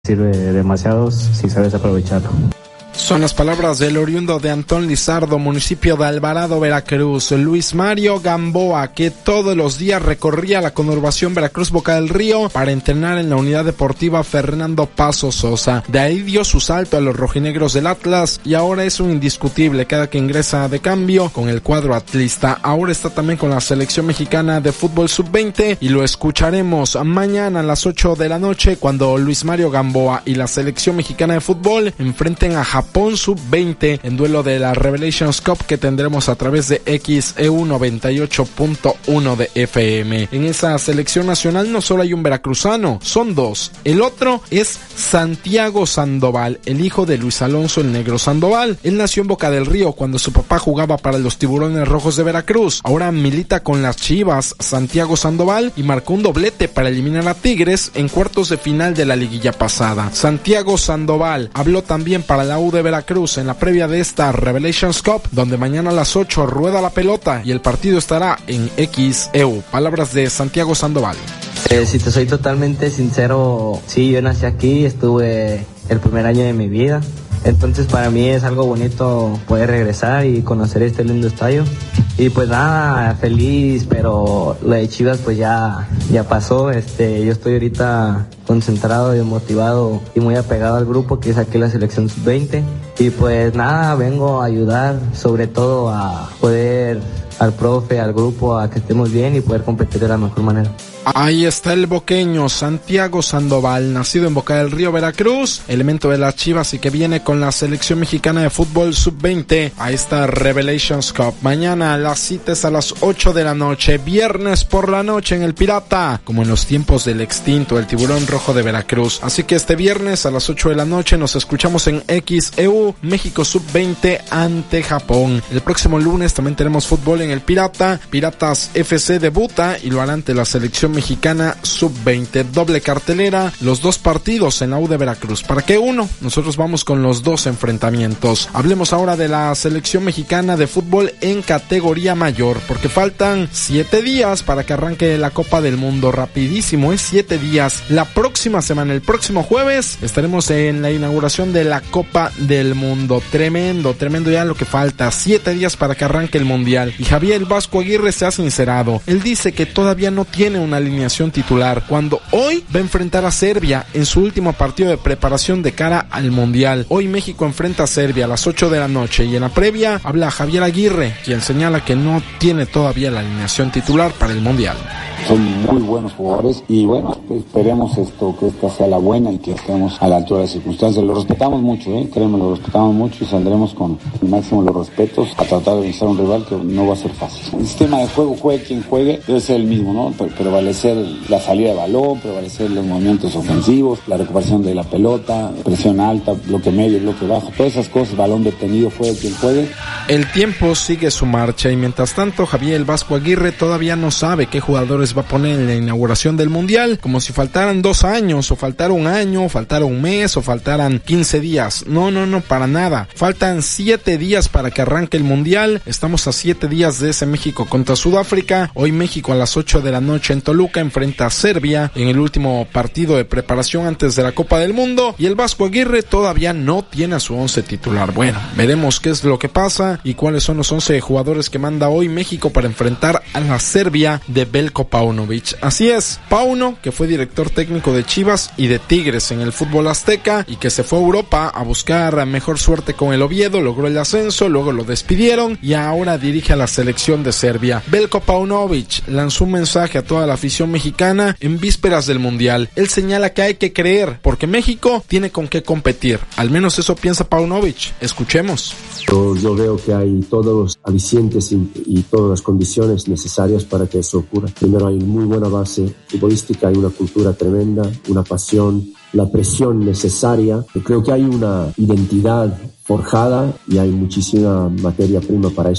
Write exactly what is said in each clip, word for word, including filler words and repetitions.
Sirve demasiado si sabes aprovecharlo. Son las palabras del oriundo de Antón Lizardo, municipio de Alvarado, Veracruz, Luis Mario Gamboa, que todos los días recorría la conurbación Veracruz-Boca del Río para entrenar en la unidad deportiva Fernando Paso Sosa. De ahí dio su salto a los rojinegros del Atlas y ahora es un indiscutible cada que ingresa de cambio con el cuadro atlista. Ahora está también con la selección mexicana de fútbol sub veinte y lo escucharemos mañana a las ocho de la noche cuando Luis Mario Gamboa y la selección mexicana de fútbol enfrenten a Japón sub veinte en duelo de la Revelations Cup que tendremos a través de X E U noventa y ocho punto uno de F M. En esa selección nacional no solo hay un veracruzano, son dos. El otro es Santiago Sandoval, el hijo de Luis Alonso el Negro Sandoval. Él nació en Boca del Río cuando su papá jugaba para los Tiburones Rojos de Veracruz. Ahora milita con las Chivas Santiago Sandoval y marcó un doblete para eliminar a Tigres en cuartos de final de la liguilla pasada. Santiago Sandoval habló también para la U de Veracruz en la previa de esta Revelations Cup, donde mañana a las ocho rueda la pelota y el partido estará en X E U. Palabras de Santiago Sandoval. Eh, si te soy totalmente sincero, sí, yo nací aquí, estuve el primer año de mi vida. Entonces para mí es algo bonito poder regresar y conocer este lindo estadio. Y pues nada, feliz, pero lo de Chivas pues ya, ya pasó. Este, yo estoy ahorita concentrado y motivado y muy apegado al grupo que es aquí la selección sub veinte. Y pues nada, vengo a ayudar sobre todo a poder al profe, al grupo, a que estemos bien y poder competir de la mejor manera. Ahí está el boqueño Santiago Sandoval, nacido en Boca del Río, Veracruz, elemento de las Chivas y que viene con la selección mexicana de fútbol sub veinte a esta Revelations Cup. Mañana las citas a las ocho de la noche, viernes por la noche en el Pirata, como en los tiempos del extinto, el Tiburón Rojo de Veracruz. Así que este viernes a las ocho de la noche nos escuchamos en X E U, México sub veinte ante Japón. El próximo lunes también tenemos fútbol en el Pirata, Piratas F C debuta y lo hará ante la selección mexicana sub veinte, doble cartelera, los dos partidos en la U de Veracruz. ¿Para qué uno? Nosotros vamos con los dos enfrentamientos. Hablemos ahora de la selección mexicana de fútbol en categoría mayor, porque faltan siete días para que arranque la Copa del Mundo. Rapidísimo, es siete días. La próxima semana, el próximo jueves, estaremos en la inauguración de la Copa del Mundo. Tremendo, tremendo ya lo que falta. Siete días para que arranque el Mundial. Y Javier El Vasco Aguirre se ha sincerado. Él dice que todavía no tiene una alineación titular, cuando hoy va a enfrentar a Serbia en su último partido de preparación de cara al Mundial. Hoy México enfrenta a Serbia a las ocho de la noche y en la previa habla Javier Aguirre, quien señala que no tiene todavía la alineación titular para el Mundial. Son muy buenos jugadores y bueno, esperemos esto que esta sea la buena y que estemos a la altura de las circunstancias. Lo respetamos mucho, ¿eh? Créeme, lo respetamos mucho y saldremos con el máximo de los respetos a tratar de vencer a un rival que no va a ser fácil. El sistema de juego, juegue quien juegue, debe ser el mismo, ¿no? Pre- prevalecer la salida de balón, prevalecer los movimientos ofensivos, la recuperación de la pelota, presión alta, bloque medio, bloque bajo, todas esas cosas, balón detenido, juegue quien juegue. El tiempo sigue su marcha y mientras tanto Javier El Vasco Aguirre todavía no sabe qué jugadores va a poner en la inauguración del Mundial, como si faltaran dos años, o faltara un año, o faltara un mes, o faltaran quince días. No, no, no, para nada. Faltan siete días para que arranque el Mundial. Estamos a siete días de ese México contra Sudáfrica. Hoy México a las ocho de la noche en Toluca enfrenta a Serbia en el último partido de preparación antes de la Copa del Mundo. Y el Vasco Aguirre todavía no tiene a su once titular. Bueno, veremos qué es lo que pasa y cuáles son los once jugadores que manda hoy México para enfrentar a la Serbia de Belko Paunovic. Así es, Pauno, que fue director técnico de Chivas y de Tigres en el fútbol azteca y que se fue a Europa a buscar mejor suerte con el Oviedo, logró el ascenso, luego lo despidieron y ahora dirige a la selección de Serbia. Belko Paunovic lanzó un mensaje a toda la afición mexicana en vísperas del Mundial. Él señala que hay que creer porque México tiene con qué competir. Al menos eso piensa Paunovic. Escuchemos. Yo, yo veo que hay todos los alicientes y, y todas las condiciones necesarias para que eso ocurra. Primero, hay muy buena base futbolística, hay una cultura tremenda, una pasión, la presión necesaria. Yo creo que hay una identidad forjada y hay muchísima materia prima para eso.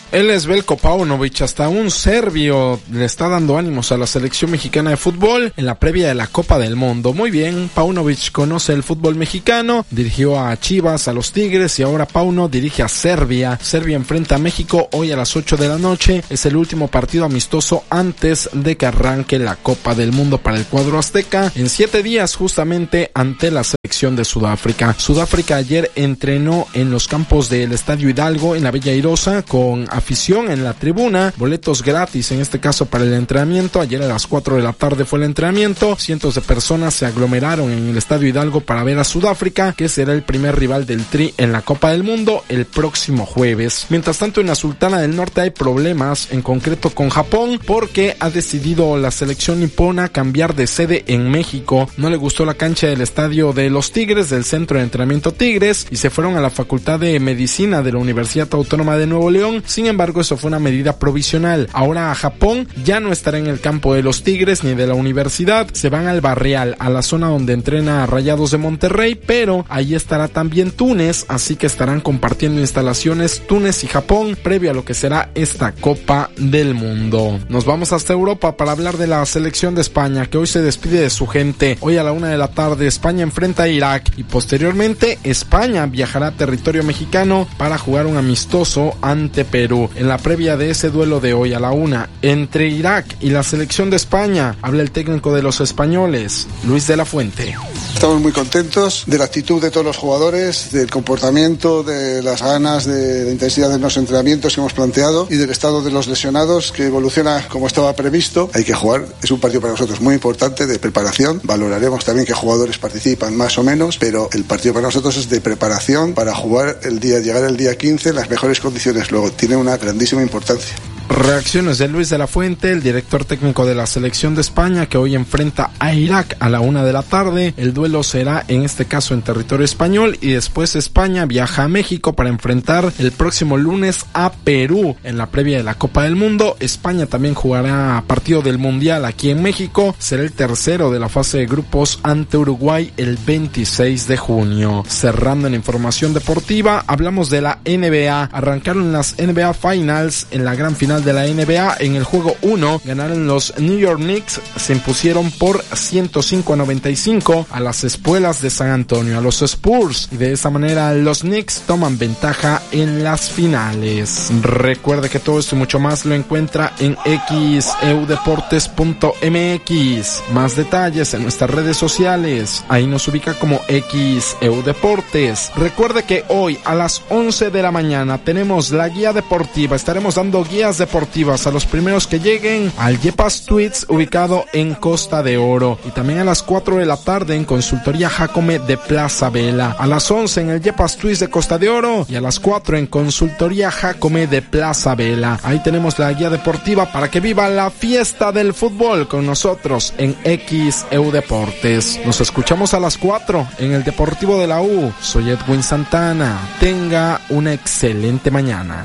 Él es Veljko Paunović, hasta un serbio le está dando ánimos a la selección mexicana de fútbol en la previa de la Copa del Mundo. Muy bien, Paunović conoce el fútbol mexicano, dirigió a Chivas, a los Tigres y ahora Pauno dirige a Serbia. Serbia enfrenta a México hoy a las ocho de la noche, es el último partido amistoso antes de que arranque la Copa del Mundo para el cuadro azteca, en siete días justamente ante la selección de Sudáfrica. Sudáfrica ayer entrenó en los campos del Estadio Hidalgo en la Bella Airosa con afición en la tribuna, boletos gratis en este caso para el entrenamiento. Ayer a las cuatro de la tarde fue el entrenamiento, cientos de personas se aglomeraron en el Estadio Hidalgo para ver a Sudáfrica, que será el primer rival del Tri en la Copa del Mundo el próximo jueves. Mientras tanto, en la Sultana del Norte hay problemas, en concreto con Japón, porque ha decidido la selección nipona cambiar de sede en México. No le gustó la cancha del estadio de los Tigres, del Centro de Entrenamiento Tigres, y se fueron a la Facultad de Medicina de la Universidad Autónoma de Nuevo León. Sin Sin embargo, eso fue una medida provisional. Ahora Japón ya no estará en el campo de los Tigres ni de la universidad, se van al Barrial, a la zona donde entrena Rayados de Monterrey, pero ahí estará también Túnez, así que estarán compartiendo instalaciones Túnez y Japón previo a lo que será esta Copa del Mundo. Nos vamos hasta Europa para hablar de la selección de España, que hoy se despide de su gente. Hoy a la una de la tarde España enfrenta a Irak y posteriormente España viajará a territorio mexicano para jugar un amistoso ante Perú. En la previa de ese duelo de hoy a la una entre Irak y la selección de España, habla el técnico de los españoles, Luis de la Fuente. Estamos muy contentos de la actitud de todos los jugadores, del comportamiento, de las ganas, de la intensidad de los entrenamientos que hemos planteado y del estado de los lesionados, que evoluciona como estaba previsto. Hay que jugar, es un partido para nosotros muy importante de preparación. Valoraremos también qué jugadores participan más o menos, pero el partido para nosotros es de preparación para jugar el día, llegar el día quince en las mejores condiciones. Luego tiene una grandísima importancia. Reacciones de Luis de la Fuente, el director técnico de la selección de España, que hoy enfrenta a Irak a la una de la tarde. El duelo será en este caso en territorio español y después España viaja a México para enfrentar el próximo lunes a Perú en la previa de la Copa del Mundo. España también jugará partido del Mundial aquí en México, será el tercero de la fase de grupos ante Uruguay el veintiséis de junio. Cerrando en información deportiva, hablamos de la N B A. Arrancaron las N B A Finals en la gran final de la N B A. En el juego uno ganaron los New York Knicks, se impusieron por ciento cinco a noventa y cinco a las Espuelas de San Antonio, a los Spurs, y de esa manera los Knicks toman ventaja en las finales. Recuerde que todo esto y mucho más lo encuentra en x e u deportes punto m x. Más detalles en nuestras redes sociales, ahí nos ubica como X E U Deportes. Recuerde que hoy a las once de la mañana tenemos la guía deportiva, estaremos dando guías deportivas a los primeros que lleguen al Yepas Tweets, ubicado en Costa de Oro, y también a las cuatro de la tarde en Consultoría Jacome de Plaza Vela, a las once en el Yepas Tweets de Costa de Oro y a las cuatro en Consultoría Jacome de Plaza Vela. Ahí tenemos la guía deportiva para que viva la fiesta del fútbol con nosotros en X E U Deportes. Nos escuchamos a las cuatro en el Deportivo de la U. Soy Edwin Santana. Tenga una excelente mañana.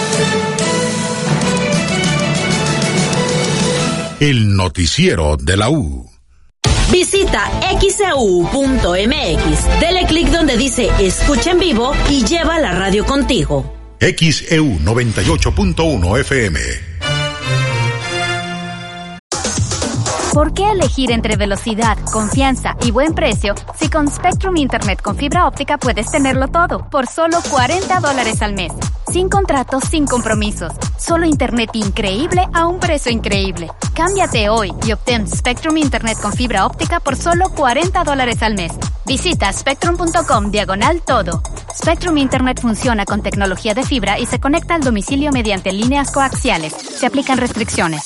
El noticiero de la U. Visita x e u punto m x, dele clic donde dice escucha en vivo y lleva la radio contigo. X E U noventa y ocho punto uno F M. ¿Por qué elegir entre velocidad, confianza y buen precio si con Spectrum Internet con fibra óptica puedes tenerlo todo por solo cuarenta dólares al mes? Sin contratos, sin compromisos. Solo internet increíble a un precio increíble. Cámbiate hoy y obtén Spectrum Internet con fibra óptica por solo cuarenta dólares al mes. Visita spectrum punto com diagonal todo. Spectrum Internet funciona con tecnología de fibra y se conecta al domicilio mediante líneas coaxiales. Se aplican restricciones.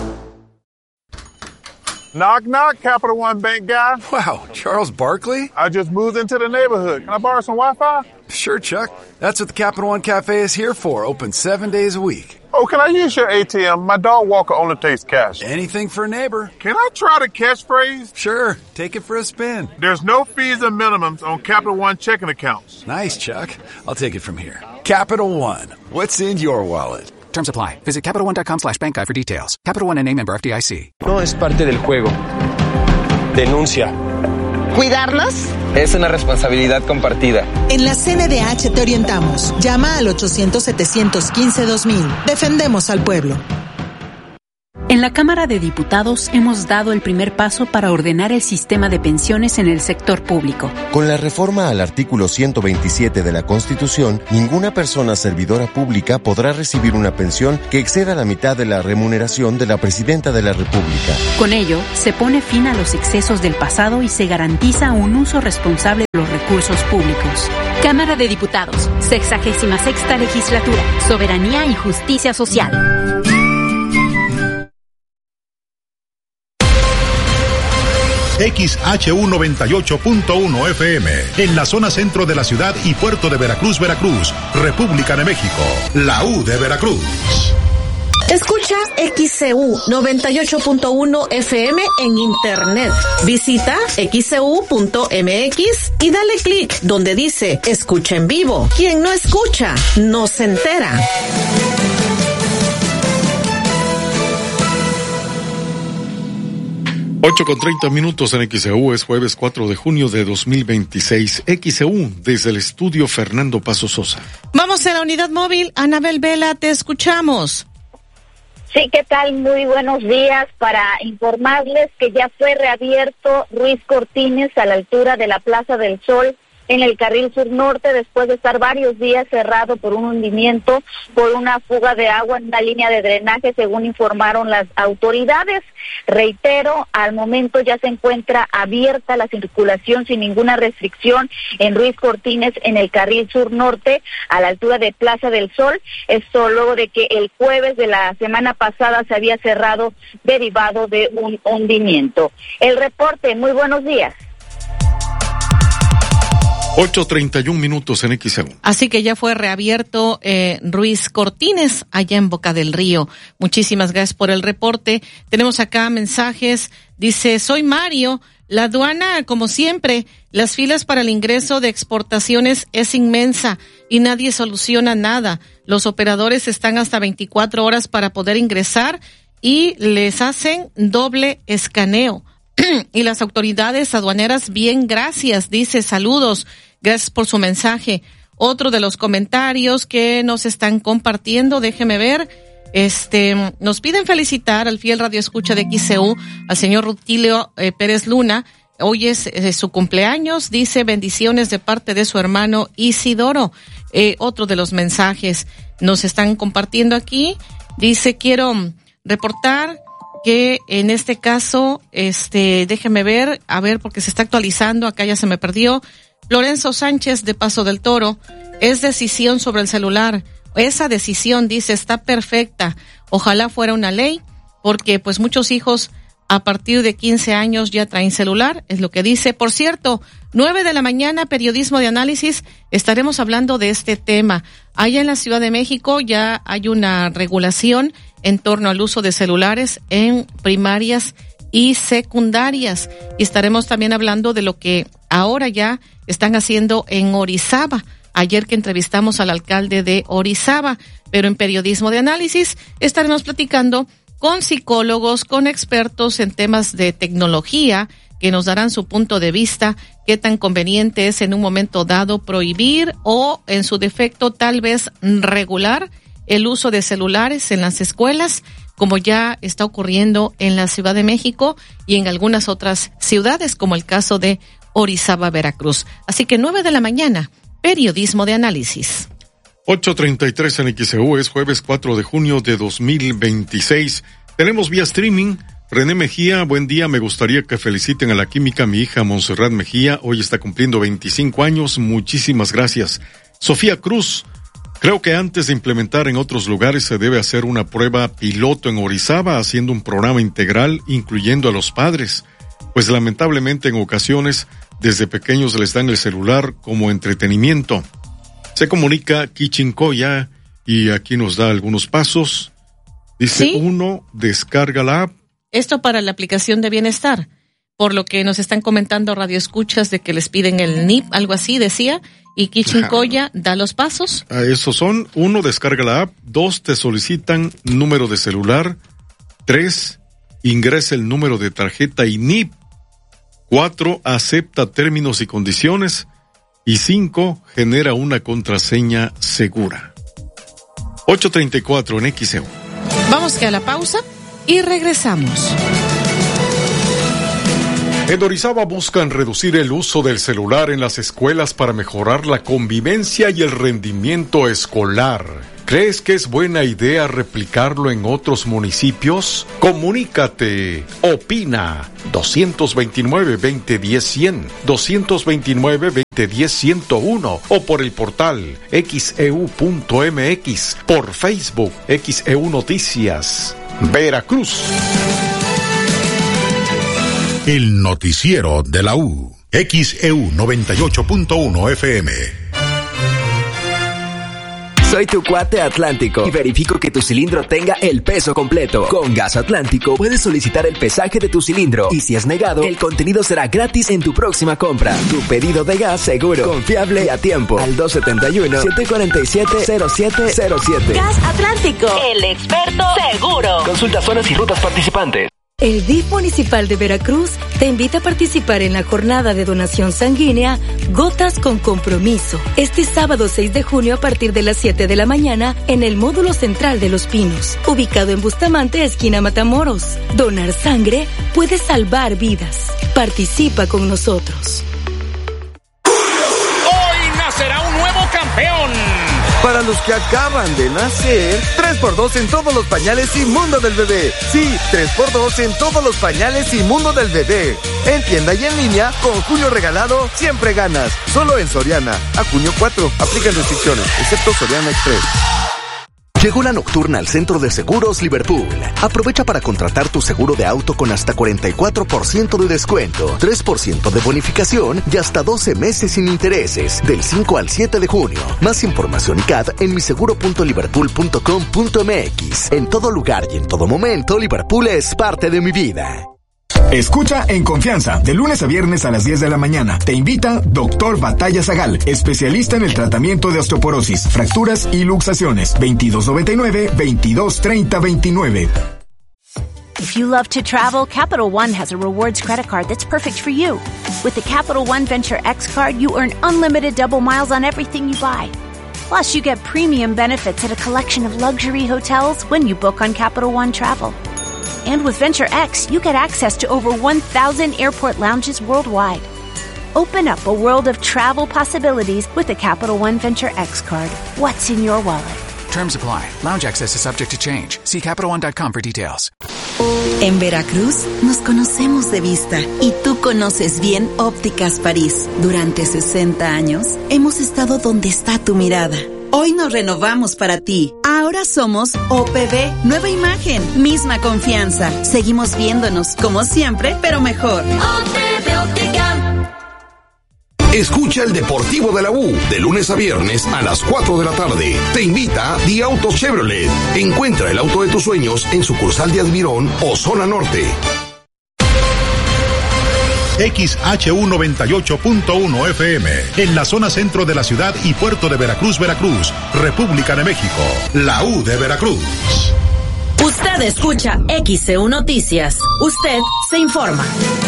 Knock, knock, Capital One Bank guy. Wow, Charles Barkley? I just moved into the neighborhood. Can I borrow some Wi-Fi? Sure, Chuck. That's what the Capital One Cafe is here for, open seven days a week. Oh, can I use your A T M? My dog walker only takes cash. Anything for a neighbor. Can I try the catchphrase? Sure, take it for a spin. There's no fees or minimums on Capital One checking accounts. Nice, Chuck. I'll take it from here. Capital One, what's in your wallet? Terms apply. Visit Capital One dot com slash bank guide for details. Capital One N A member F D I C. No es parte del juego. Denuncia. ¿Cuidarnos? Es una responsabilidad compartida. En la C N D H te orientamos. Llama al ochocientos, setecientos quince, dos mil. Defendemos al pueblo. En la Cámara de Diputados hemos dado el primer paso para ordenar el sistema de pensiones en el sector público. Con la reforma al artículo ciento veintisiete de la Constitución, ninguna persona servidora pública podrá recibir una pensión que exceda la mitad de la remuneración de la Presidenta de la República. Con ello, se pone fin a los excesos del pasado y se garantiza un uso responsable de los recursos públicos. Cámara de Diputados, sexagésima sexta legislatura, soberanía y justicia social. X H U noventa y ocho punto uno F M, en la zona centro de la ciudad y puerto de Veracruz, Veracruz, República de México, la U de Veracruz. Escucha X C U noventa y ocho punto uno F M en internet. Visita x c u punto m x y dale clic donde dice escucha en vivo. Quien no escucha, no se entera. ocho con treinta minutos en X C U, es jueves cuatro de junio de dos mil veintiséis. X C U, desde el estudio Fernando Paso Sosa. Vamos a la unidad móvil. Anabel Vela, te escuchamos. Sí, ¿qué tal? Muy buenos días. Para informarles que ya fue reabierto Ruiz Cortines a la altura de la Plaza del Sol, en el carril sur norte, después de estar varios días cerrado por un hundimiento, por una fuga de agua en una línea de drenaje, según informaron las autoridades. Reitero, al momento ya se encuentra abierta la circulación sin ninguna restricción en Ruiz Cortines, en el carril sur norte, a la altura de Plaza del Sol. Esto luego de que el jueves de la semana pasada se había cerrado derivado de un hundimiento. El reporte, muy buenos días. ocho treinta y un minutos en X C U. Así que ya fue reabierto eh, Ruiz Cortines, allá en Boca del Río. Muchísimas gracias por el reporte. Tenemos acá mensajes. Dice, soy Mario. La aduana, como siempre, las filas para el ingreso de exportaciones es inmensa y nadie soluciona nada. Los operadores están hasta veinticuatro horas para poder ingresar y les hacen doble escaneo. Y las autoridades aduaneras, bien, gracias, dice, saludos. Gracias por su mensaje. Otro de los comentarios que nos están compartiendo, déjeme ver, este, nos piden felicitar al fiel radioescucha de X C U, al señor Rutilio eh, Pérez Luna. Hoy es eh, su cumpleaños, dice bendiciones de parte de su hermano Isidoro. Eh, otro de los mensajes nos están compartiendo aquí, dice, quiero reportar que en este caso, este, déjeme ver, a ver, porque se está actualizando, acá ya se me perdió. Lorenzo Sánchez de Paso del Toro, es decisión sobre el celular. Esa decisión, dice, está perfecta. Ojalá fuera una ley, porque pues muchos hijos a partir de quince años ya traen celular, es lo que dice. Por cierto, nueve de la mañana, periodismo de análisis, estaremos hablando de este tema. Allá en la Ciudad de México ya hay una regulación en torno al uso de celulares en primarias y secundarias. Y estaremos también hablando de lo que ahora ya están haciendo en Orizaba. Ayer que entrevistamos al alcalde de Orizaba, pero en periodismo de análisis estaremos platicando con psicólogos, con expertos en temas de tecnología, que nos darán su punto de vista, qué tan conveniente es en un momento dado prohibir o, en su defecto, tal vez regular el uso de celulares en las escuelas, como ya está ocurriendo en la Ciudad de México y en algunas otras ciudades, como el caso de Orizaba, Veracruz. Así que nueve de la mañana, periodismo de análisis. ocho treinta y tres en X C U, es jueves cuatro de junio de dos mil veintiséis. Tenemos vía streaming. René Mejía, buen día. Me gustaría que feliciten a la química mi hija Montserrat Mejía. Hoy está cumpliendo veinticinco años. Muchísimas gracias. Sofía Cruz, creo que antes de implementar en otros lugares se debe hacer una prueba piloto en Orizaba, haciendo un programa integral incluyendo a los padres. Pues lamentablemente en ocasiones desde pequeños les dan el celular como entretenimiento. Se comunica Kichincoya y aquí nos da algunos pasos. Dice, ¿sí? Uno, descarga la app. Esto para la aplicación de bienestar, por lo que nos están comentando radioescuchas de que les piden el N I P, algo así decía, y Kichincoya da los pasos. Ah, esos son, uno, descarga la app, dos, te solicitan número de celular, tres, ingresa el número de tarjeta y N I P, Cuatro, acepta términos y condiciones. Y cinco, genera una contraseña segura. ocho treinta y cuatro en X E U. Vamos que a la pausa y regresamos. En Orizaba buscan reducir el uso del celular en las escuelas para mejorar la convivencia y el rendimiento escolar. ¿Crees que es buena idea replicarlo en otros municipios? Comunícate. Opina. dos veintinueve, veinte diez, cien. dos veintinueve, veinte diez, ciento uno. O por el portal X E U punto M X. Por Facebook X E U Noticias. Veracruz. El noticiero de la U. X E U noventa y ocho punto uno F M. Soy tu cuate Atlántico y verifico que tu cilindro tenga el peso completo. Con Gas Atlántico puedes solicitar el pesaje de tu cilindro y si es negado, el contenido será gratis en tu próxima compra. Tu pedido de gas seguro, confiable y a tiempo. Al dos setenta y uno, siete cuarenta y siete, cero siete cero siete. Gas Atlántico, el experto seguro. Consulta zonas y rutas participantes. El D I F municipal de Veracruz te invita a participar en la jornada de donación sanguínea Gotas con Compromiso, este sábado seis de junio a partir de las siete de la mañana en el módulo central de Los Pinos, ubicado en Bustamante, esquina Matamoros. Donar sangre puede salvar vidas. Participa con nosotros. Hoy nacerá un nuevo campeón. Para los que acaban de nacer, tres por dos en todos los pañales y mundo del bebé. Sí, tres por dos en todos los pañales y mundo del bebé. En tienda y en línea, con junio regalado, siempre ganas. Solo en Soriana. A junio cuatro. Aplican restricciones, excepto Soriana Express. Llegó la nocturna al Centro de Seguros Liverpool. Aprovecha para contratar tu seguro de auto con hasta cuarenta y cuatro por ciento de descuento, tres por ciento de bonificación y hasta doce meses sin intereses, del cinco al siete de junio. Más información y C A D en miseguro punto liverpool punto com punto m x. En todo lugar y en todo momento, Liverpool es parte de mi vida. Escucha en confianza, de lunes a viernes a las diez de la mañana. Te invita Doctor Batalla Zagal, especialista en el tratamiento de osteoporosis, fracturas y luxaciones. veintidós noventa y nueve, veintidós treinta veintinueve. If you love to travel, Capital One has a rewards credit card that's perfect for you. With the Capital One Venture X card, you earn unlimited double miles on everything you buy. Plus, you get premium benefits at a collection of luxury hotels when you book on Capital One Travel. And with Venture X, you get access to over one thousand airport lounges worldwide. Open up a world of travel possibilities with the Capital One Venture X card. What's in your wallet? Terms apply. Lounge access is subject to change. See capital one dot com for details. En Veracruz nos conocemos de vista y tú conoces bien Ópticas París. Durante sesenta años hemos estado donde está tu mirada. Hoy nos renovamos para ti. Ahora somos O P B, nueva imagen, misma confianza. Seguimos viéndonos como siempre, pero mejor. O P B Óptica. Escucha el Deportivo de la U de lunes a viernes a las cuatro de la tarde. Te invita Di Auto Chevrolet. Encuentra el auto de tus sueños en sucursal de Admirón o Zona Norte. X H U noventa y ocho punto uno F M, en la zona centro de la ciudad y puerto de Veracruz, Veracruz, República de México, la U de Veracruz. Usted escucha X E U Noticias. Usted se informa.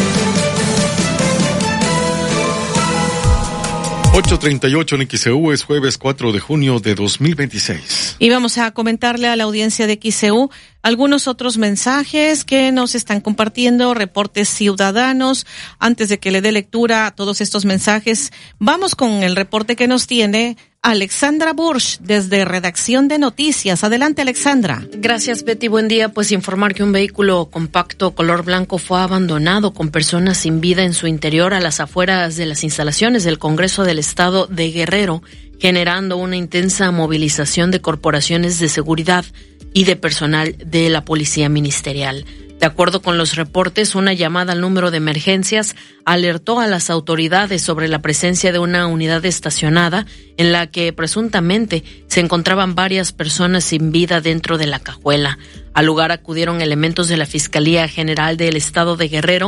ocho treinta y ocho en X E U, es jueves cuatro de junio de dos mil veintiséis. Y vamos a comentarle a la audiencia de X E U algunos otros mensajes que nos están compartiendo, reportes ciudadanos. Antes de que le dé lectura a todos estos mensajes, vamos con el reporte que nos tiene Alexandra Bursch desde Redacción de Noticias. Adelante, Alexandra. Gracias, Betty. Buen día. Pues informar que un vehículo compacto color blanco fue abandonado con personas sin vida en su interior a las afueras de las instalaciones del Congreso del Estado de Guerrero, generando una intensa movilización de corporaciones de seguridad y de personal de la Policía Ministerial. De acuerdo con los reportes, una llamada al número de emergencias alertó a las autoridades sobre la presencia de una unidad estacionada en la que presuntamente se encontraban varias personas sin vida dentro de la cajuela. Al lugar acudieron elementos de la Fiscalía General del Estado de Guerrero,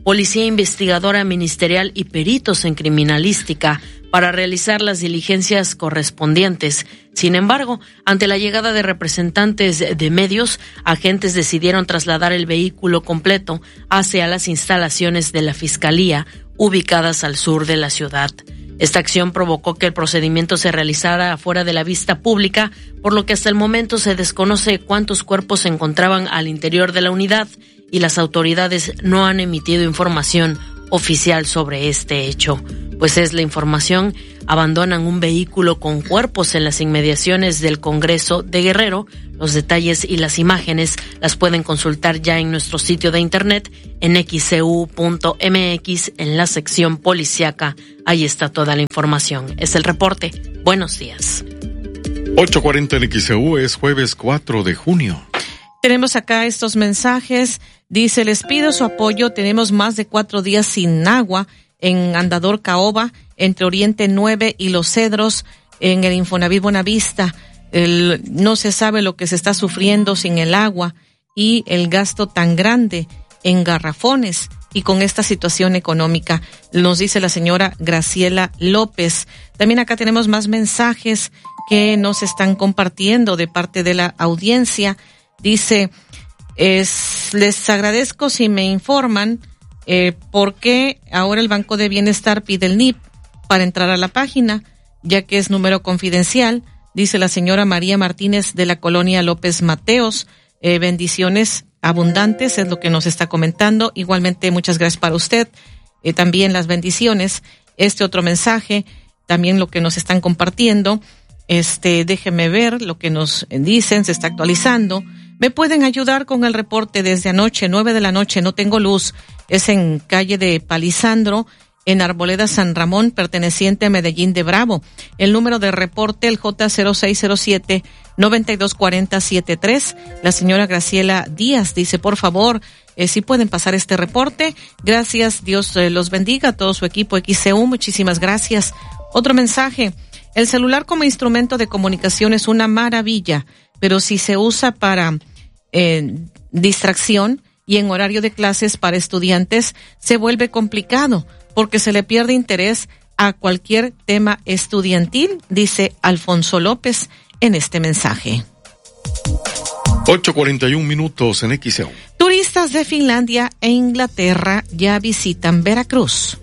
Policía Investigadora Ministerial y peritos en criminalística para realizar las diligencias correspondientes. Sin embargo, ante la llegada de representantes de medios, agentes decidieron trasladar el vehículo completo hacia las instalaciones de la Fiscalía, ubicadas al sur de la ciudad. Esta acción provocó que el procedimiento se realizara fuera de la vista pública, por lo que hasta el momento se desconoce cuántos cuerpos se encontraban al interior de la unidad y las autoridades no han emitido información oficial sobre este hecho. Pues es la información, abandonan un vehículo con cuerpos en las inmediaciones del Congreso de Guerrero. Los detalles y las imágenes las pueden consultar ya en nuestro sitio de internet en equis ce u punto eme equis en la sección policiaca. Ahí está toda la información. Es el reporte. Buenos días. ocho cuarenta en Equis C U, es jueves cuatro de junio. Tenemos acá estos mensajes. Dice, les pido su apoyo. Tenemos más de cuatro días sin agua en Andador Caoba, entre Oriente nueve y Los Cedros, en el Infonavit Buenavista. El, no se sabe lo que se está sufriendo sin el agua y el gasto tan grande en garrafones y con esta situación económica, nos dice la señora Graciela López. También acá tenemos más mensajes que nos están compartiendo de parte de la audiencia. Dice, es, les agradezco si me informan eh, por qué ahora el Banco de Bienestar pide el N I P para entrar a la página, ya que es número confidencial, dice la señora María Martínez de la colonia López Mateos. Eh, bendiciones abundantes es lo que nos está comentando. Igualmente, muchas gracias para usted. Eh, también las bendiciones. Este otro mensaje, también lo que nos están compartiendo. Este, déjeme ver lo que nos dicen, se está actualizando. ¿Me pueden ayudar con el reporte desde anoche, nueve de la noche? No tengo luz. Es en calle de Palisandro, en Arboleda San Ramón, perteneciente a Medellín de Bravo. El número de reporte, el J cero seis cero siete, nueve dos cuatro cero siete tres. La señora Graciela Díaz dice, por favor, eh, si pueden pasar este reporte. Gracias, Dios eh, los bendiga, a todo su equipo Equis Ce U, muchísimas gracias. Otro mensaje, el celular como instrumento de comunicación es una maravilla, pero si se usa para eh, distracción y en horario de clases para estudiantes, se vuelve complicado, porque se le pierde interés a cualquier tema estudiantil, dice Alfonso López en este mensaje. ocho cuarenta y un minutos en Equis Ce U. Turistas de Finlandia e Inglaterra ya visitan Veracruz.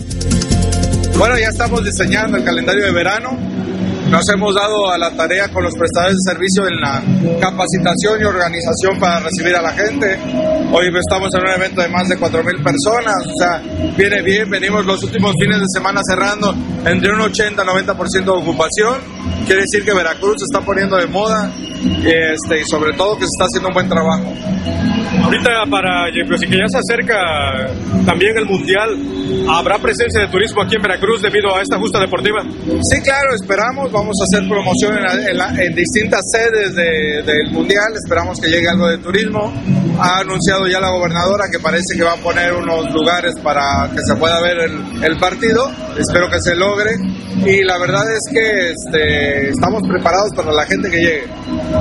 Bueno, ya estamos diseñando el calendario de verano. Nos hemos dado a la tarea con los prestadores de servicio en la capacitación y organización para recibir a la gente. Hoy estamos en un evento de más de cuatro mil personas, o sea, viene bien, venimos los últimos fines de semana cerrando entre un ochenta a noventa por ciento de ocupación. Quiere decir que Veracruz se está poniendo de moda y, este, y sobre todo que se está haciendo un buen trabajo. Ahorita para, pues, que ya se acerca también el Mundial, ¿habrá presencia de turismo aquí en Veracruz debido a esta justa deportiva? Sí, claro, esperamos, vamos a hacer promoción en, la, en, la, en distintas sedes de, del Mundial, esperamos que llegue algo de turismo. Ha anunciado ya la gobernadora que parece que va a poner unos lugares para que se pueda ver el, el partido, espero que se logre, y la verdad es que este, estamos preparados para la gente que llegue.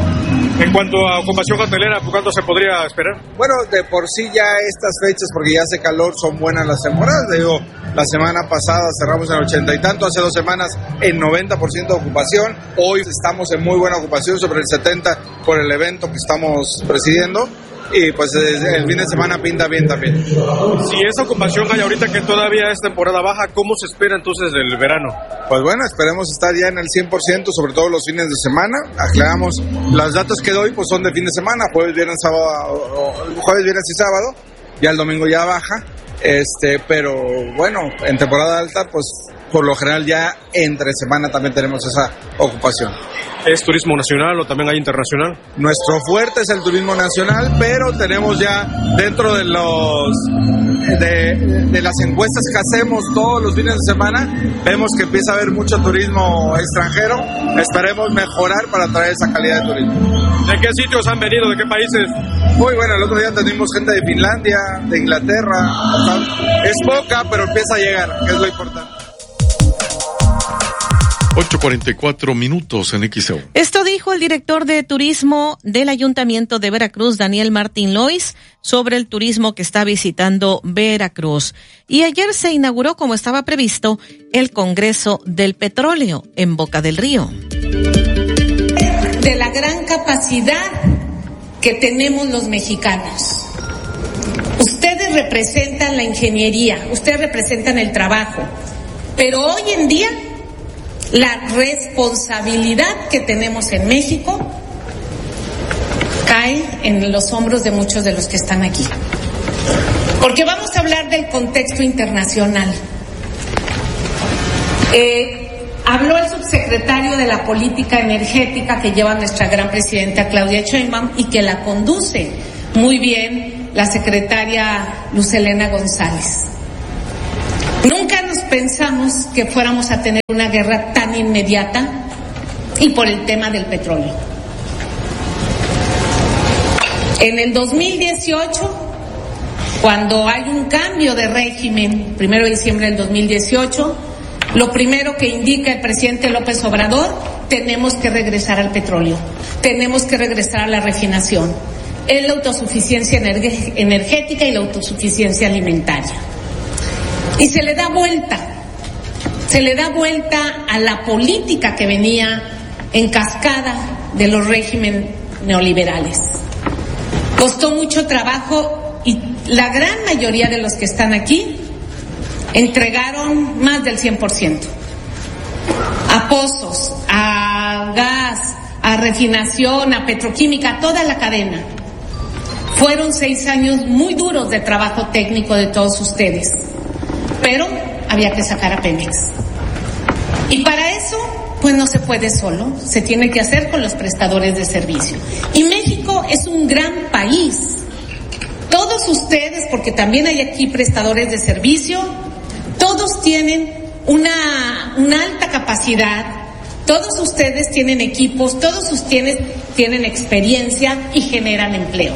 En cuanto a ocupación hotelera, ¿cuánto se podría esperar? Bueno, de por sí ya estas fechas, porque ya hace calor, son buenas las temporadas. Digo, la semana pasada cerramos en ochenta y tanto, hace dos semanas en noventa por ciento de ocupación. Hoy estamos en muy buena ocupación, sobre el setenta por el evento que estamos presidiendo. Y pues el fin de semana pinta bien también. Si esa ocupación hay ahorita que todavía es temporada baja, ¿cómo se espera entonces del verano? Pues bueno, esperemos estar ya en el cien por ciento, sobre todo los fines de semana. Aclaramos, los datos que doy pues son de fin de semana, jueves, viernes, sábado, jueves, viernes y sábado, ya el domingo ya baja. Este, pero bueno, en temporada alta pues por lo general ya entre semana también tenemos esa ocupación. ¿Es turismo nacional o también hay internacional? Nuestro fuerte es el turismo nacional, pero tenemos ya dentro de los de, de las encuestas que hacemos todos los fines de semana, vemos que empieza a haber mucho turismo extranjero. Esperemos mejorar para traer esa calidad de turismo. ¿De qué sitios han venido? ¿De qué países? Muy bueno, el otro día tenemos gente de Finlandia, de Inglaterra. Es poca, pero empieza a llegar, que es lo importante. ocho cuarenta y cuatro minutos en X E U. Esto dijo el director de turismo del Ayuntamiento de Veracruz, Daniel Martín Lois, sobre el turismo que está visitando Veracruz. Y ayer se inauguró, como estaba previsto, el Congreso del Petróleo en Boca del Río. De la gran capacidad que tenemos los mexicanos. Ustedes representan la ingeniería, ustedes representan el trabajo, pero hoy en día la responsabilidad que tenemos en México cae en los hombros de muchos de los que están aquí. Porque vamos a hablar del contexto internacional. Eh, habló el subsecretario de la Política Energética que lleva nuestra gran presidenta Claudia Sheinbaum y que la conduce muy bien la secretaria Luz Helena González. Nunca nos pensamos que fuéramos a tener una guerra tan inmediata y por el tema del petróleo. En el dos mil dieciocho, cuando hay un cambio de régimen, primero de diciembre del dos mil dieciocho, lo primero que indica el presidente López Obrador, tenemos que regresar al petróleo, tenemos que regresar a la refinación, es la autosuficiencia energética y la autosuficiencia alimentaria. Y se le da vuelta, se le da vuelta a la política que venía en cascada de los regímenes neoliberales. Costó mucho trabajo y la gran mayoría de los que están aquí entregaron más del cien por ciento. A pozos, a gas, a refinación, a petroquímica, a toda la cadena. Fueron seis años muy duros de trabajo técnico de todos ustedes. Pero había que sacar a Pemex. Y para eso, pues no se puede solo, se tiene que hacer con los prestadores de servicio. Y México es un gran país. Todos ustedes, porque también hay aquí prestadores de servicio, todos tienen una, una alta capacidad, todos ustedes tienen equipos, todos ustedes tienen experiencia y generan empleo.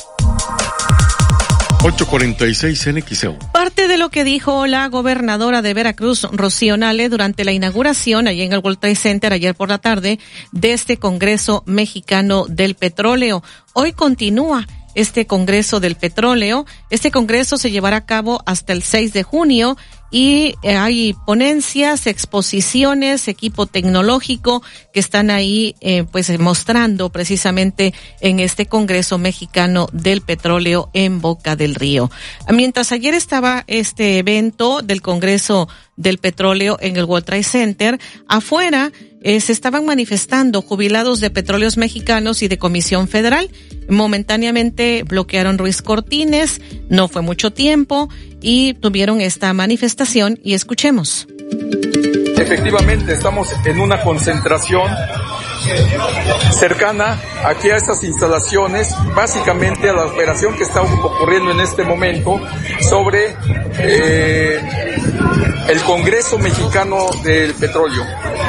ocho cuarenta y seis en X E U. Parte de lo que dijo la gobernadora de Veracruz, Rocío Nale, durante la inauguración allí en el World Trade Center ayer por la tarde de este Congreso Mexicano del Petróleo. Hoy continúa este Congreso del Petróleo. Este Congreso se llevará a cabo hasta el seis de junio y eh, hay ponencias, exposiciones, equipo tecnológico que están ahí eh, pues mostrando precisamente en este Congreso Mexicano del Petróleo en Boca del Río. Mientras ayer estaba este evento del Congreso del Petróleo en el World Trade Center, afuera eh, se estaban manifestando jubilados de Petróleos Mexicanos y de Comisión Federal. Momentáneamente bloquearon Ruiz Cortines, no fue mucho tiempo y tuvieron esta manifestación y escuchemos. Efectivamente, estamos en una concentración cercana aquí a estas instalaciones, básicamente a la operación que está ocurriendo en este momento sobre eh, el Congreso Mexicano del Petróleo.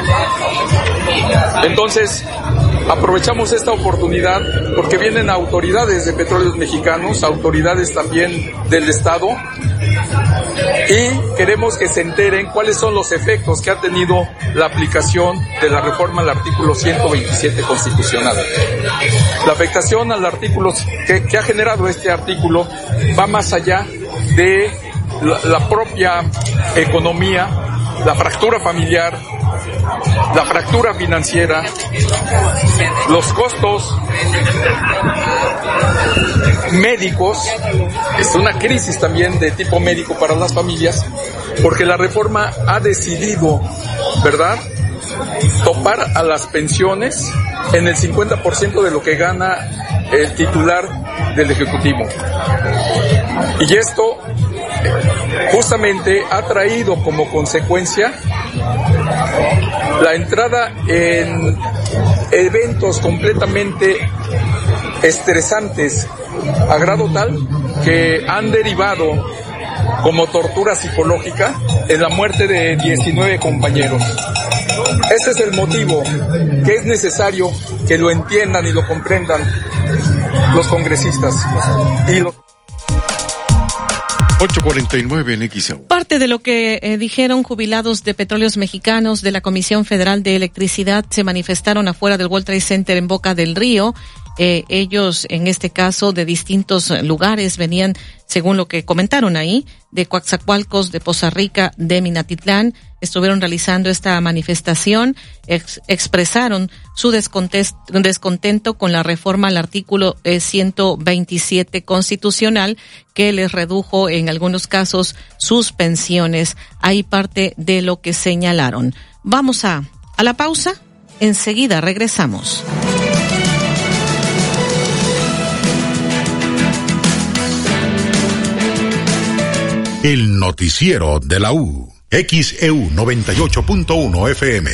Entonces, aprovechamos esta oportunidad porque vienen autoridades de Petróleos Mexicanos, autoridades también del Estado, y queremos que se enteren cuáles son los efectos que ha tenido la aplicación de la reforma al artículo ciento veintisiete constitucional. La afectación al artículo que, que ha generado este artículo va más allá de la, la propia economía, la fractura familiar, la fractura financiera, los costos médicos. Es una crisis también de tipo médico para las familias, porque la reforma ha decidido, ¿verdad?, topar a las pensiones en el cincuenta por ciento de lo que gana el titular del Ejecutivo. Y esto justamente ha traído como consecuencia la entrada en eventos completamente estresantes, a grado tal que han derivado como tortura psicológica en la muerte de diecinueve compañeros. Ese es el motivo que es necesario que lo entiendan y lo comprendan los congresistas y los ocho cuarenta y nueve en X E U. Parte de lo que eh, dijeron jubilados de Petróleos Mexicanos de la Comisión Federal de Electricidad se manifestaron afuera del World Trade Center en Boca del Río. Eh, ellos, en este caso, de distintos lugares, venían, según lo que comentaron ahí, de Coatzacoalcos, de Poza Rica, de Minatitlán. Estuvieron realizando esta manifestación, ex, expresaron su descontento con la reforma al artículo eh, ciento veintisiete constitucional, que les redujo en algunos casos sus pensiones. Ahí parte de lo que señalaron. Vamos a, a la pausa. Enseguida regresamos. El noticiero de la U. X E U noventa y ocho punto uno F M.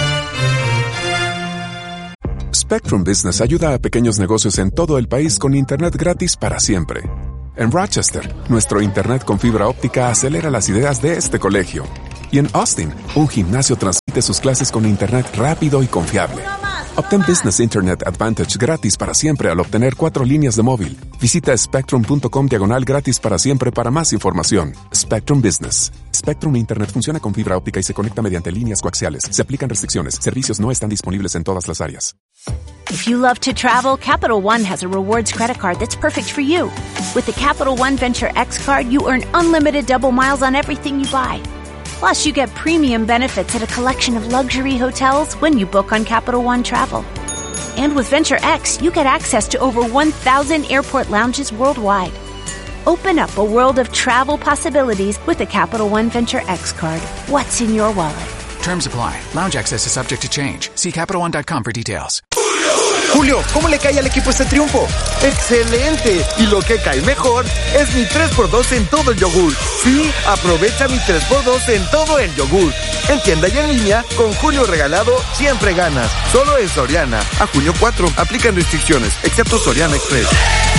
Spectrum Business ayuda a pequeños negocios en todo el país con internet gratis para siempre. En Rochester, nuestro internet con fibra óptica acelera las ideas de este colegio. Y en Austin, un gimnasio transmite sus clases con internet rápido y confiable. Obtén Business Internet Advantage gratis para siempre al obtener cuatro líneas de móvil. Visita spectrum.com diagonal gratis para siempre para más información. Spectrum Business. Spectrum Internet funciona con fibra óptica y se conecta mediante líneas coaxiales. Se aplican restricciones. Servicios no están disponibles en todas las áreas. If you love to travel, Capital One has a rewards credit card that's perfect for you. With the Capital One Venture X card, you earn unlimited double miles on everything you buy. Plus, you get premium benefits at a collection of luxury hotels when you book on Capital One Travel. And with Venture X, you get access to over one thousand airport lounges worldwide. Open up a world of travel possibilities with the Capital One Venture X card. What's in your wallet? Terms apply. Lounge access is subject to change. See Capital One dot com for details. Julio, ¿cómo le cae al equipo este triunfo? ¡Excelente! Y lo que cae mejor es mi tres por dos en todo el yogur. Sí, aprovecha mi tres por dos en todo el yogur. En tienda y en línea, con Julio Regalado, siempre ganas. Solo en Soriana. A junio cuatro, aplican restricciones, excepto Soriana Express.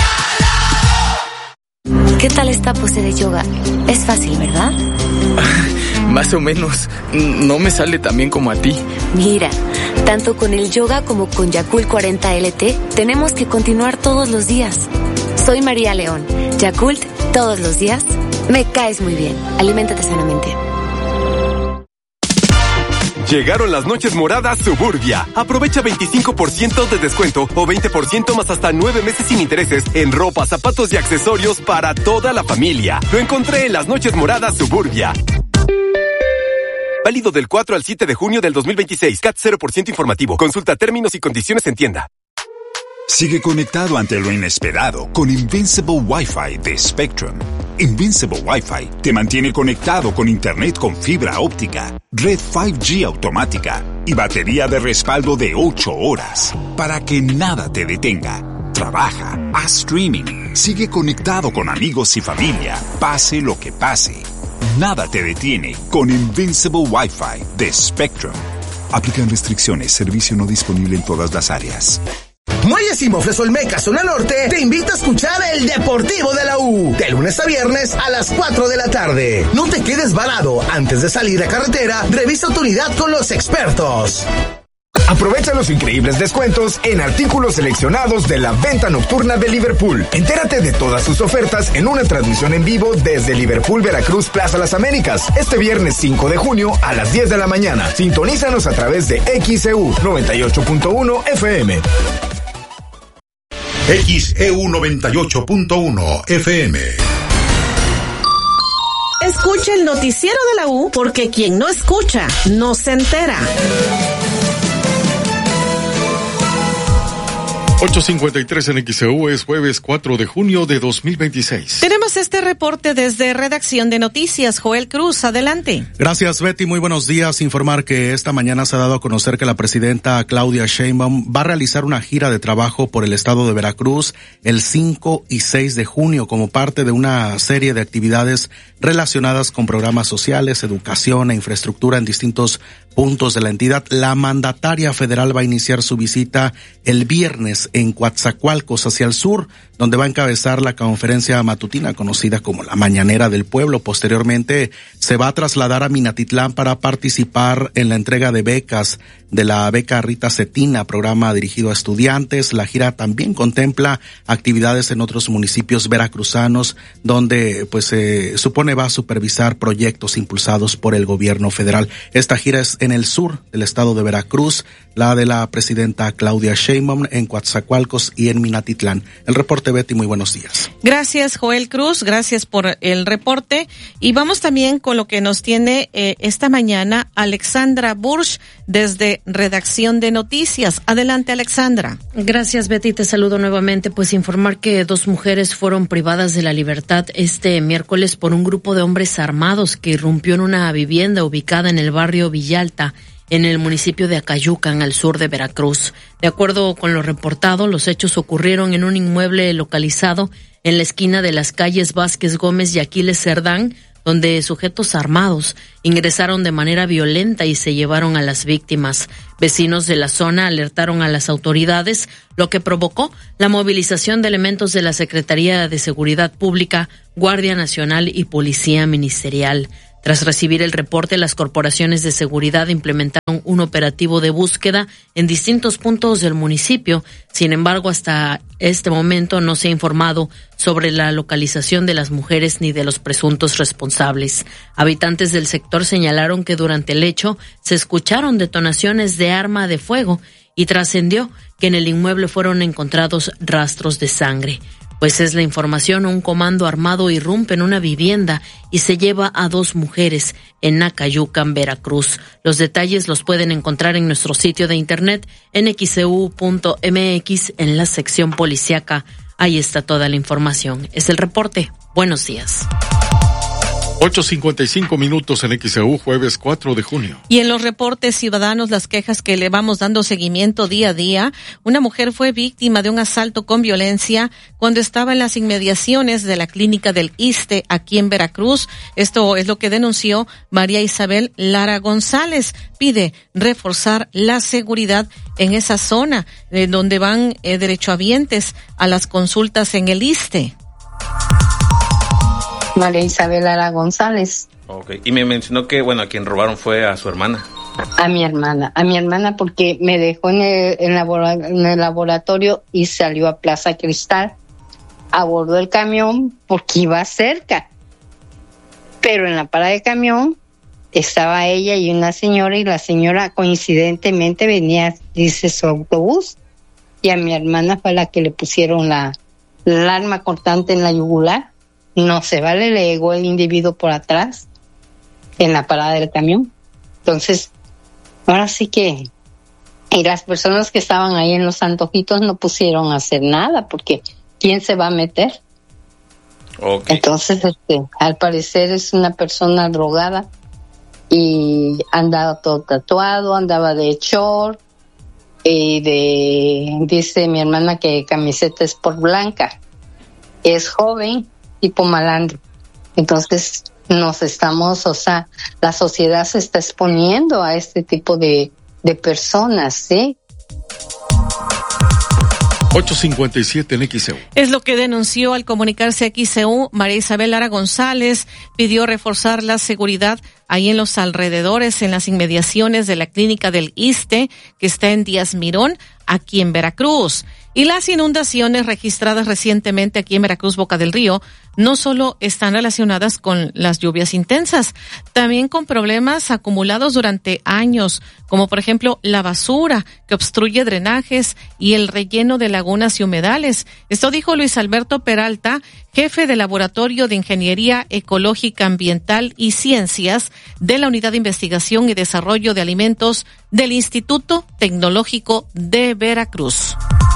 ¿Qué tal esta pose de yoga? Es fácil, ¿verdad? Más o menos. No me sale tan bien como a ti. Mira, tanto con el yoga como con Yakult cuarenta L T, tenemos que continuar todos los días. Soy María León. Yakult, todos los días. Me caes muy bien. Aliméntate sanamente. Llegaron las noches moradas Suburbia. Aprovecha veinticinco por ciento de descuento o veinte por ciento más hasta nueve meses sin intereses en ropa, zapatos y accesorios para toda la familia. Lo encontré en las noches moradas Suburbia. Válido del cuatro al siete de junio del dos mil veintiséis. C A T cero por ciento informativo. Consulta términos y condiciones en tienda. Sigue conectado ante lo inesperado con Invincible Wi-Fi de Spectrum. Invincible Wi-Fi te mantiene conectado con internet con fibra óptica, red cinco G automática y batería de respaldo de ocho horas para que nada te detenga. Trabaja, haz streaming, sigue conectado con amigos y familia, pase lo que pase. Nada te detiene con Invincible Wi-Fi de Spectrum. Aplican restricciones, servicio no disponible en todas las áreas. Muelles y Mofles Olmeca, zona norte, te invita a escuchar el Deportivo de la U, de lunes a viernes a las cuatro de la tarde. No te quedes varado, antes de salir a carretera, revisa tu unidad con los expertos. Aprovecha los increíbles descuentos en artículos seleccionados de la venta nocturna de Liverpool. Entérate de todas sus ofertas en una transmisión en vivo desde Liverpool Veracruz Plaza Las Américas, este viernes cinco de junio a las diez de la mañana. Sintonízanos a través de X E U noventa y ocho punto uno F M. X E U noventa y ocho punto uno F M. Escucha el noticiero de la U, porque quien no escucha no se entera. ocho cincuenta y tres en X E U, es jueves cuatro de junio de dos mil veintiséis. Tenemos este reporte desde Redacción de Noticias. Joel Cruz, adelante. Gracias, Betty. Muy buenos días. Informar que esta mañana se ha dado a conocer que la presidenta Claudia Sheinbaum va a realizar una gira de trabajo por el estado de Veracruz el cinco y seis de junio como parte de una serie de actividades relacionadas con programas sociales, educación e infraestructura en distintos puntos de la entidad. La mandataria federal va a iniciar su visita el viernes en Coatzacoalcos, hacia el sur, donde va a encabezar la conferencia matutina conocida como la Mañanera del Pueblo. Posteriormente se va a trasladar a Minatitlán para participar en la entrega de becas de la beca Rita Cetina, programa dirigido a estudiantes. La gira también contempla actividades en otros municipios veracruzanos, donde pues se eh, supone va a supervisar proyectos impulsados por el gobierno federal. Esta gira es en el sur del estado de Veracruz, la de la presidenta Claudia Sheinbaum en Coatzacoalcos y en Minatitlán. El reporte, Betty, muy buenos días. Gracias, Joel Cruz, gracias por el reporte. Y vamos también con lo que nos tiene eh, esta mañana Alexandra Bursch desde Redacción de Noticias. Adelante, Alexandra. Gracias, Betty, te saludo nuevamente. Pues informar que dos mujeres fueron privadas de la libertad este miércoles por un grupo de hombres armados que irrumpió en una vivienda ubicada en el barrio Villalta, en el municipio de Acayucan, al sur de Veracruz. De acuerdo con lo reportado, los hechos ocurrieron en un inmueble localizado en la esquina de las calles Vázquez Gómez y Aquiles Cerdán, donde sujetos armados ingresaron de manera violenta y se llevaron a las víctimas. Vecinos de la zona alertaron a las autoridades, lo que provocó la movilización de elementos de la Secretaría de Seguridad Pública, Guardia Nacional y Policía Ministerial. Tras recibir el reporte, las corporaciones de seguridad implementaron un operativo de búsqueda en distintos puntos del municipio. Sin embargo, hasta este momento no se ha informado sobre la localización de las mujeres ni de los presuntos responsables. Habitantes del sector señalaron que durante el hecho se escucharon detonaciones de arma de fuego y trascendió que en el inmueble fueron encontrados rastros de sangre. Pues es la información, un comando armado irrumpe en una vivienda y se lleva a dos mujeres en Acayucan, Veracruz. Los detalles los pueden encontrar en nuestro sitio de internet en x e u punto m x en la sección policíaca. Ahí está toda la información. Es el reporte. Buenos días. ocho cincuenta y cinco minutos en X E U, jueves cuatro de junio. Y en los reportes ciudadanos, las quejas que le vamos dando seguimiento día a día, una mujer fue víctima de un asalto con violencia cuando estaba en las inmediaciones de la clínica del ISSSTE aquí en Veracruz. Esto es lo que denunció María Isabel Lara González. Pide reforzar la seguridad en esa zona, eh, donde van eh, derechohabientes a las consultas en el ISSSTE. María Isabel Lara González. Okay. Y me mencionó que, bueno, a quien robaron fue a su hermana. A mi hermana, a mi hermana porque me dejó en el, en, labora, en el laboratorio y salió a Plaza Cristal. Abordó el camión porque iba cerca. Pero en la parada de camión estaba ella y una señora, y la señora coincidentemente venía, dice, su autobús. Y a mi hermana fue la que le pusieron la, la arma cortante en la yugular. No se vale, le llegó el individuo por atrás en la parada del camión. Entonces, ahora sí que, y las personas que estaban ahí en los antojitos no pusieron a hacer nada, porque ¿quién se va a meter? Okay. Entonces, este, al parecer es una persona drogada y andaba todo tatuado, andaba de short, y de, dice mi hermana que camiseta es por blanca, es joven, tipo malandro. Entonces nos estamos, o sea, la sociedad se está exponiendo a este tipo de, de personas, ¿sí? ocho cincuenta y siete en X E U. Es lo que denunció al comunicarse a X E U. María Isabel Lara González pidió reforzar la seguridad ahí en los alrededores, en las inmediaciones de la clínica del ISSSTE, que está en Díaz Mirón, aquí en Veracruz. Y las inundaciones registradas recientemente aquí en Veracruz, Boca del Río, no solo están relacionadas con las lluvias intensas, también con problemas acumulados durante años, como por ejemplo la basura que obstruye drenajes y el relleno de lagunas y humedales. Esto dijo Luis Alberto Peralta, jefe del Laboratorio de Ingeniería Ecológica Ambiental y Ciencias de la Unidad de Investigación y Desarrollo de Alimentos del Instituto Tecnológico de Veracruz.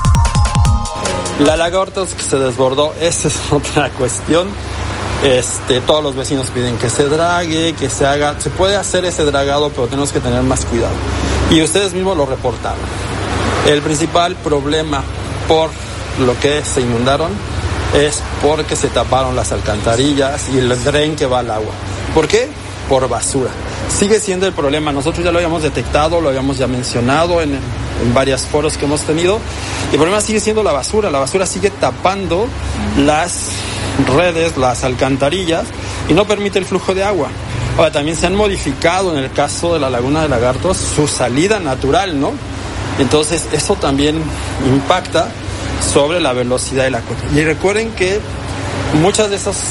La lagartos que se desbordó, esa es otra cuestión. Este, todos los vecinos piden que se drague, que se haga, se puede hacer ese dragado, pero tenemos que tener más cuidado. Y ustedes mismos lo reportaron. El principal problema por lo que se inundaron es porque se taparon las alcantarillas y el dren que va al agua. ¿Por qué? Por basura. sigue siendo el problema. Nosotros ya lo habíamos detectado, lo habíamos ya mencionado en, en varios foros que hemos tenido. El problema sigue siendo la basura. La basura sigue tapando las redes, las alcantarillas, y no permite el flujo de agua. Ahora, también se han modificado en el caso de la Laguna de Lagartos su salida natural, ¿no? Entonces, eso también impacta sobre la velocidad de la cuenca. Y recuerden que muchas de esas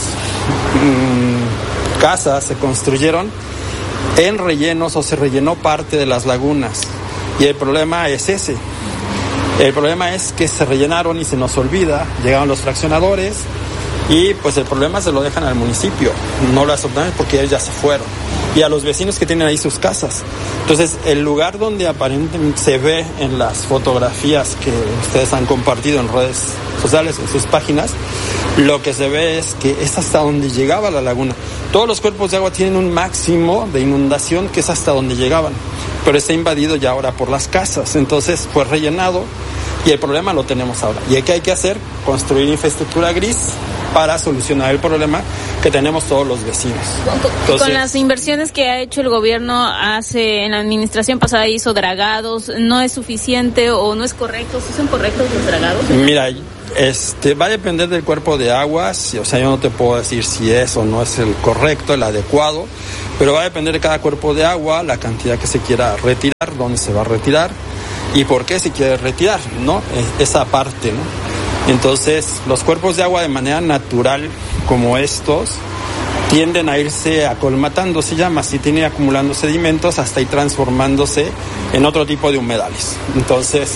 mmm, casas se construyeron en rellenos o se rellenó parte de las lagunas. Y el problema es ese. El problema es que se rellenaron y se nos olvida, llegaron los fraccionadores y pues el problema se lo dejan al municipio, no lo aceptan porque ellos ya se fueron. Y a los vecinos que tienen ahí sus casas. Entonces, el lugar donde aparentemente se ve en las fotografías que ustedes han compartido en redes sociales, en sus páginas, lo que se ve es que es hasta donde llegaba la laguna. Todos los cuerpos de agua tienen un máximo de inundación que es hasta donde llegaban, pero está invadido ya ahora por las casas. Entonces, pues rellenado, y el problema lo tenemos ahora. ¿Y qué hay que hacer? Construir infraestructura gris para solucionar el problema que tenemos todos los vecinos. Entonces, con las inversiones que ha hecho el gobierno hace en la administración pasada, hizo dragados, ¿no es suficiente o no es correcto? ¿Sí son correctos los dragados? Mira, este va a depender del cuerpo de aguas, o sea, yo no te puedo decir si es o no es el correcto, el adecuado, pero va a depender de cada cuerpo de agua, la cantidad que se quiera retirar, dónde se va a retirar y por qué se quiere retirar, ¿no? Esa parte, ¿no? Entonces, los cuerpos de agua de manera natural, como estos, tienden a irse acolmatando, se llama, así, tienen acumulando sedimentos hasta ir transformándose en otro tipo de humedales. Entonces,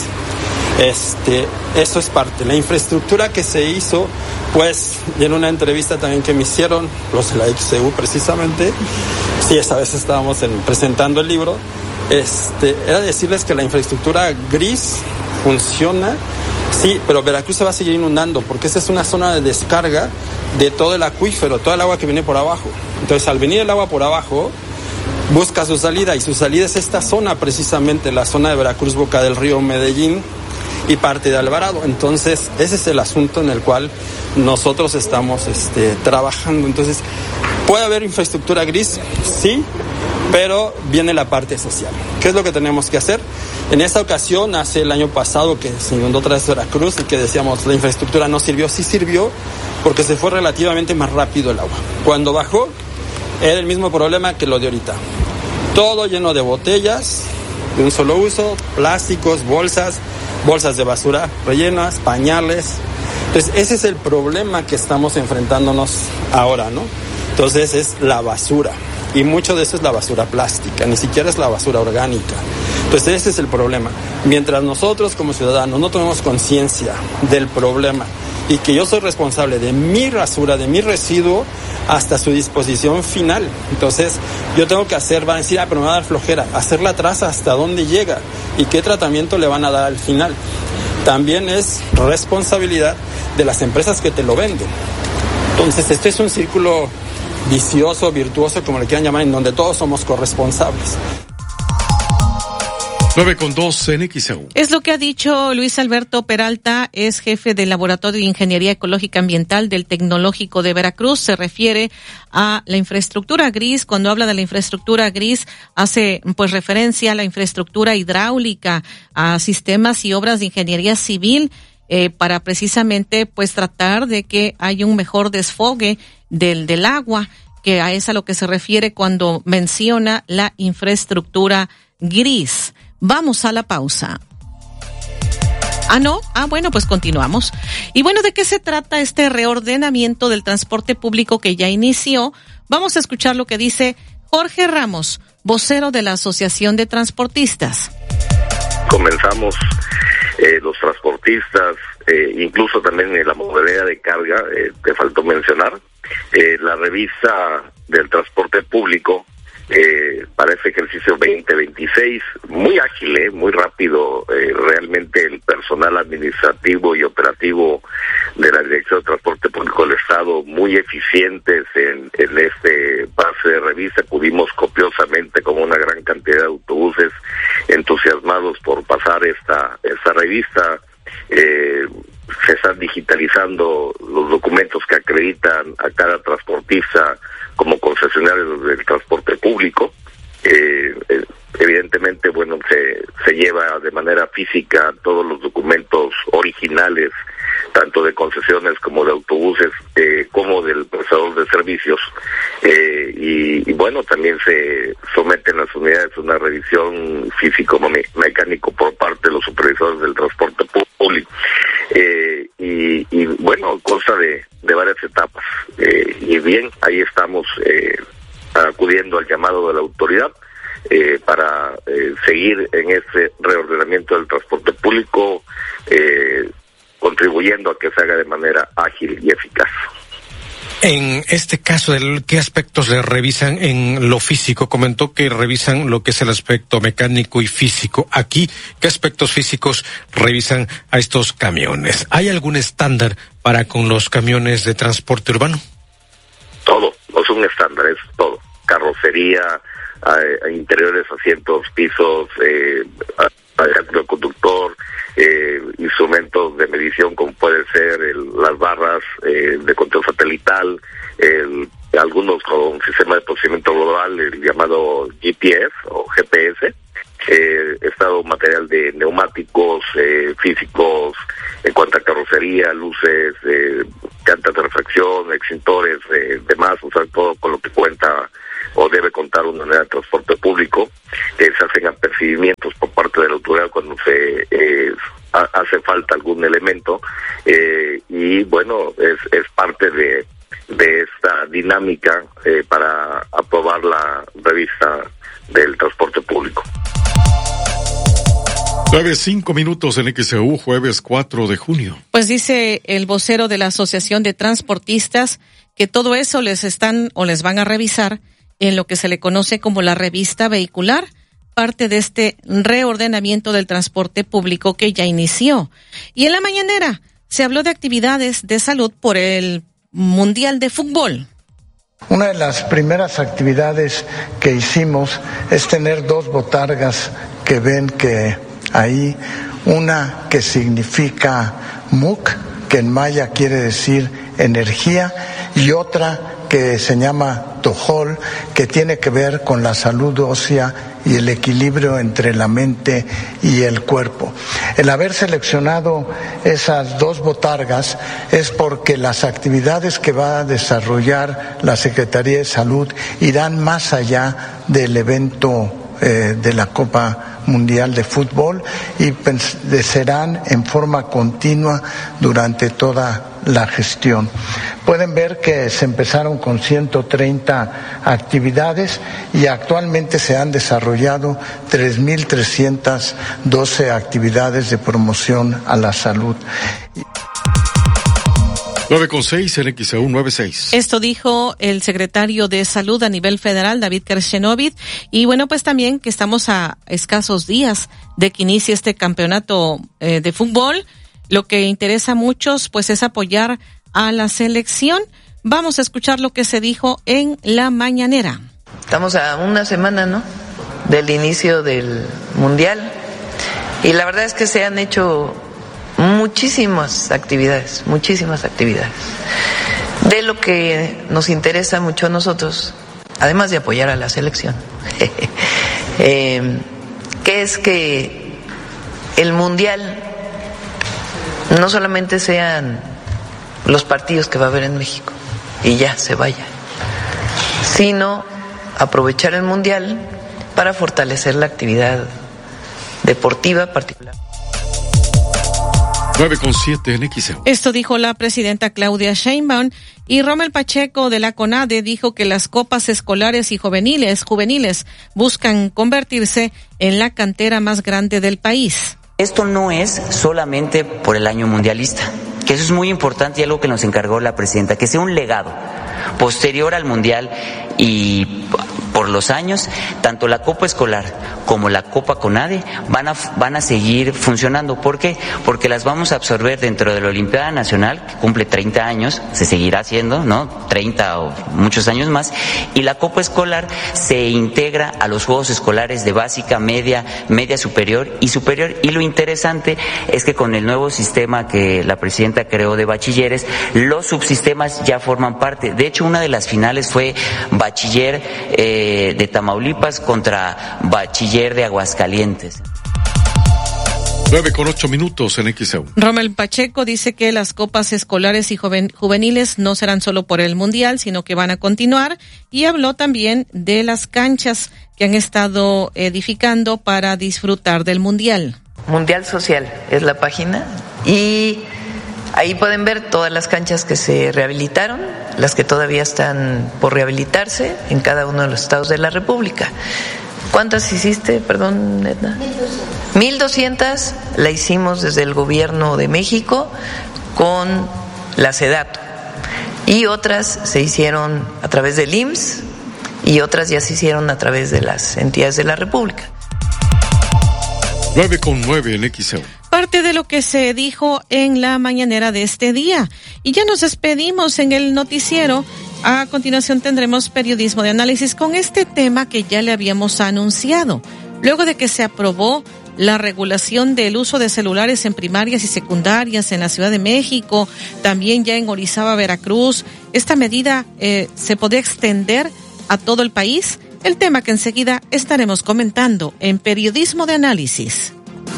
este, eso es parte. La infraestructura que se hizo, pues, y en una entrevista también que me hicieron, los de la X C U precisamente, sí, esa vez estábamos en, presentando el libro, este, era decirles que la infraestructura gris funciona. Sí, pero Veracruz se va a seguir inundando porque esa es una zona de descarga de todo el acuífero, todo el agua que viene por abajo. Entonces, al venir el agua por abajo, busca su salida y su salida es esta zona precisamente, la zona de Veracruz, Boca del Río, Medellín y parte de Alvarado. Entonces, ese es el asunto en el cual nosotros estamos este, trabajando. Entonces, ¿puede haber infraestructura gris? Sí, pero viene la parte social. ¿Qué es lo que tenemos que hacer? En esta ocasión, hace el año pasado que se inundó otra vez Veracruz y que decíamos la infraestructura no sirvió, sí sirvió porque se fue relativamente más rápido el agua. Cuando bajó, era el mismo problema que lo de ahorita. Todo lleno de botellas de un solo uso, plásticos, bolsas, bolsas de basura rellenas, pañales. Entonces, ese es el problema que estamos enfrentándonos ahora, ¿no? Entonces, es la basura. Y mucho de eso es la basura plástica, ni siquiera es la basura orgánica. Entonces ese es el problema. Mientras nosotros como ciudadanos no tomemos conciencia del problema y que yo soy responsable de mi basura, de mi residuo, hasta su disposición final. Entonces yo tengo que hacer, van a decir, ah, pero me va a dar flojera, hacer la traza hasta dónde llega y qué tratamiento le van a dar al final. También es responsabilidad de las empresas que te lo venden. Entonces este es un círculo vicioso, virtuoso, como le quieran llamar, en donde todos somos corresponsables. nueve con dos en X E U. Es lo que ha dicho Luis Alberto Peralta, es jefe del Laboratorio de Ingeniería Ecológica Ambiental del Tecnológico de Veracruz. Se refiere a la infraestructura gris. Cuando habla de la infraestructura gris, hace pues referencia a la infraestructura hidráulica, a sistemas y obras de ingeniería civil, eh, para precisamente pues tratar de que haya un mejor desfogue del, del agua, que a eso a lo que se refiere cuando menciona la infraestructura gris. Vamos a la pausa. Ah, no. Ah, bueno, pues continuamos. Y bueno, ¿de qué se trata este reordenamiento del transporte público que ya inició? Vamos a escuchar lo que dice Jorge Ramos, vocero de la Asociación de Transportistas. Comenzamos eh, los transportistas, eh, incluso también en la modalidad de carga, eh, te faltó mencionar, eh, la revista del transporte público, Eh, para ese ejercicio veinte veintiséis, muy ágil, eh, muy rápido, eh, realmente el personal administrativo y operativo de la Dirección de Transporte Público del Estado, muy eficientes en, en este pase de revista. Pudimos copiosamente, con una gran cantidad de autobuses entusiasmados por pasar esta, esta revista. Eh, se están digitalizando los documentos que acreditan a cada transportista como concesionario del transporte público. Eh, eh, evidentemente, bueno, se, se lleva de manera física todos los documentos originales, tanto de concesiones como de autobuses, eh, como del prestador de servicios, eh, y, y bueno, también se someten las unidades a una revisión físico-mecánico por parte de los supervisores del transporte público, eh, y, y bueno, consta de, de varias etapas, eh, y bien, ahí estamos eh, acudiendo al llamado de la autoridad, Eh, para eh, seguir en ese reordenamiento del transporte público, eh, contribuyendo a que se haga de manera ágil y eficaz. En este caso, ¿qué aspectos le revisan en lo físico? Comentó que revisan lo que es el aspecto mecánico y físico. Aquí, ¿qué aspectos físicos revisan a estos camiones? ¿Hay algún estándar para con los camiones de transporte urbano? Todo, no es un estándar, es todo. Carrocería, a, a interiores, asientos, pisos, eh, el conductor, eh, instrumentos de medición como puede ser el, las barras eh, de control satelital, el, algunos con sistema de procesamiento global, el llamado G P S o G P S, eh, estado material de neumáticos, eh, físicos, en cuanto a carrocería, luces, eh, llantas de refracción, extintores, eh, demás, o sea, todo con lo que cuenta o debe contar una unidad de transporte público. Eh, se hacen apercibimientos por parte de la autoridad cuando se eh, ha, hace falta algún elemento, eh, y bueno, es, es parte de, de esta dinámica eh, para aprobar la revista del transporte público. Nueve, cinco minutos en X E U, jueves cuatro de junio. Pues dice el vocero de la Asociación de Transportistas que todo eso les están o les van a revisar en lo que se le conoce como la revista vehicular, parte de este reordenamiento del transporte público que ya inició. Y en la mañanera se habló de actividades de salud por el Mundial de Fútbol. Una de las primeras actividades que hicimos es tener dos botargas que ven que ahí, una que significa M U C, que en maya quiere decir energía, y otra que se llama Tojol, que tiene que ver con la salud ósea y el equilibrio entre la mente y el cuerpo. El haber seleccionado esas dos botargas es porque las actividades que va a desarrollar la Secretaría de Salud irán más allá del evento eh, de la Copa Mundial de Fútbol y serán en forma continua durante toda la gestión. Pueden ver que se empezaron con ciento treinta actividades y actualmente se han desarrollado tres mil trescientas doce actividades de promoción a la salud. nueve con seis en X E U nueve seis. Esto dijo el secretario de Salud a nivel federal, David Kershenovich, y bueno, pues también que estamos a escasos días de que inicie este campeonato eh, de fútbol. Lo que interesa a muchos, pues, es apoyar a la selección. Vamos a escuchar lo que se dijo en la mañanera. Estamos a una semana, ¿no?, del inicio del Mundial, y la verdad es que se han hecho muchísimas actividades, muchísimas actividades. De lo que nos interesa mucho a nosotros, además de apoyar a la selección, eh, que es que el Mundial no solamente sean los partidos que va a haber en México y ya se vaya, sino aprovechar el Mundial para fortalecer la actividad deportiva particular. nueve con siete en X E U. Esto dijo la presidenta Claudia Sheinbaum, y Rommel Pacheco de la CONADE dijo que las copas escolares y juveniles, juveniles buscan convertirse en la cantera más grande del país. Esto no es solamente por el año mundialista, que eso es muy importante y algo que nos encargó la presidenta, que sea un legado posterior al mundial y por los años, tanto la Copa Escolar como la Copa CONADE van a, van a seguir funcionando. ¿Por qué? Porque las vamos a absorber dentro de la Olimpiada Nacional, que cumple treinta años, se seguirá haciendo, ¿no? treinta o muchos años más, y la Copa Escolar se integra a los Juegos Escolares de básica, media, media superior y superior. Y lo interesante es que con el nuevo sistema que la presidenta creó de bachilleres, los subsistemas ya forman parte. De hecho, una de las finales fue bachiller eh, de, de Tamaulipas contra Bachiller de Aguascalientes. Nueve con ocho minutos en X E U. Rommel Pacheco dice que las copas escolares y joven, juveniles no serán solo por el Mundial, sino que van a continuar, y habló también de las canchas que han estado edificando para disfrutar del Mundial. Mundial Social es la página, y ahí pueden ver todas las canchas que se rehabilitaron, las que todavía están por rehabilitarse en cada uno de los estados de la República. ¿Cuántas hiciste, perdón, Edna? mil doscientas la hicimos desde el gobierno de México con la SEDATU, y otras se hicieron a través del I M S S y otras ya se hicieron a través de las entidades de la República. nueve con nueve en X E U. Parte de lo que se dijo en la mañanera de este día. Y ya nos despedimos en el noticiero. A continuación tendremos periodismo de análisis con este tema que ya le habíamos anunciado. Luego de que se aprobó la regulación del uso de celulares en primarias y secundarias en la Ciudad de México, también ya en Orizaba, Veracruz, esta medida eh, se podría extender a todo el país. El tema que enseguida estaremos comentando en periodismo de análisis.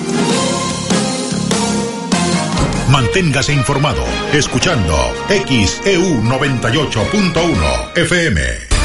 Manténgase informado escuchando X E U noventa y ocho punto uno F M.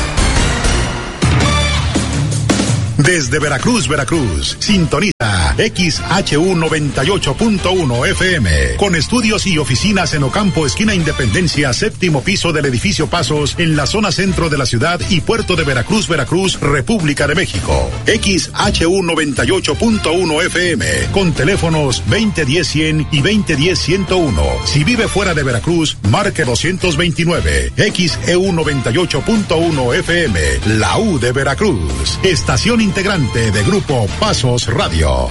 Desde Veracruz, Veracruz, sintoniza X H U noventa y ocho punto uno F M, con estudios y oficinas en Ocampo, esquina Independencia, séptimo piso del edificio Pasos, en la zona centro de la ciudad y puerto de Veracruz, Veracruz, República de México. X H U noventa y ocho punto uno F M, con teléfonos veinte diez cien y veinte diez ciento uno. Si vive fuera de Veracruz, marque doscientos veintinueve. X E U noventa y ocho punto uno F M, la U de Veracruz. Estación integrante de Grupo Pasos Radio.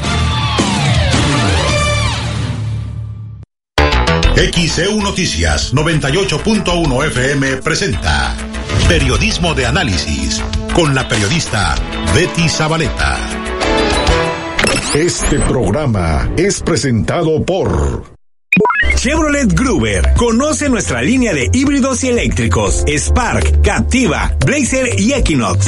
X E U Noticias noventa y ocho punto uno F M presenta Periodismo de Análisis con la periodista Betty Zabaleta. Este programa es presentado por Chevrolet Gruber. Conoce nuestra línea de híbridos y eléctricos: Spark, Captiva, Blazer y Equinox.